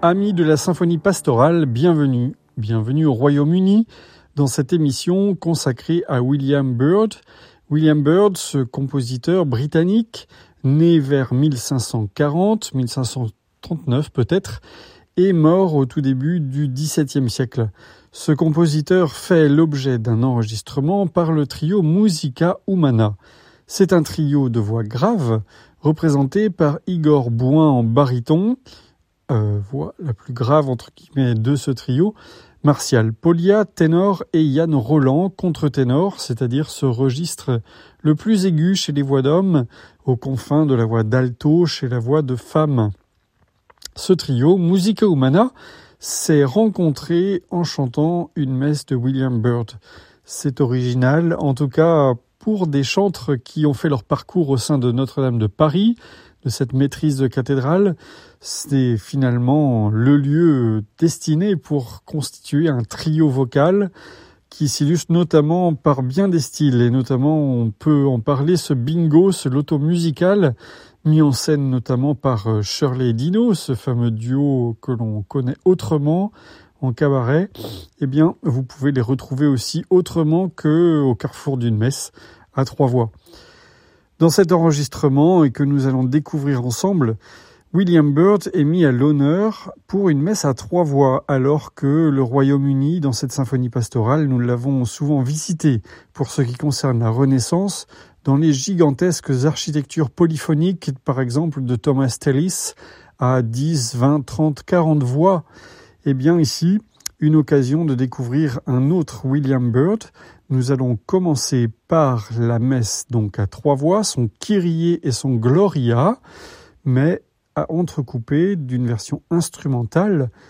Amis de la symphonie pastorale, bienvenue au Royaume-Uni dans cette émission consacrée à William Byrd. William Byrd, ce compositeur britannique, né vers 1540, 1539 peut-être, et mort au tout début du XVIIe siècle. Ce compositeur fait l'objet d'un enregistrement par le trio Musica Humana. C'est un trio de voix graves, représenté par Igor Bouin en baryton, voix la plus grave entre guillemets de ce trio, Martial Polia, ténor, et Yann Roland, contre-ténor, c'est-à-dire ce registre le plus aigu chez les voix d'hommes, aux confins de la voix d'alto chez la voix de femme. Ce trio, Musica Humana, s'est rencontré en chantant une messe de William Byrd. C'est original, en tout cas pour des chantres qui ont fait leur parcours au sein de Notre-Dame de Paris, de cette maîtrise de cathédrale. C'est finalement le lieu destiné pour constituer un trio vocal qui s'illustre notamment par bien des styles. Et notamment, on peut en parler, ce bingo, ce loto musical, mis en scène notamment par Shirley et Dino, ce fameux duo que l'on connaît autrement en cabaret. Eh bien, vous pouvez les retrouver aussi autrement qu'au carrefour d'une messe à trois voix. Dans cet enregistrement, et que nous allons découvrir ensemble, William Byrd est mis à l'honneur pour une messe à trois voix, alors que le Royaume-Uni, dans cette symphonie pastorale, nous l'avons souvent visité pour ce qui concerne la Renaissance, dans les gigantesques architectures polyphoniques, par exemple de Thomas Tallis, à 10, 20, 30, 40 voix. Eh bien ici, une occasion de découvrir un autre William Byrd. Nous allons commencer par la messe donc à trois voix, son Kyrie et son Gloria, mais à entrecoupé d'une version instrumentale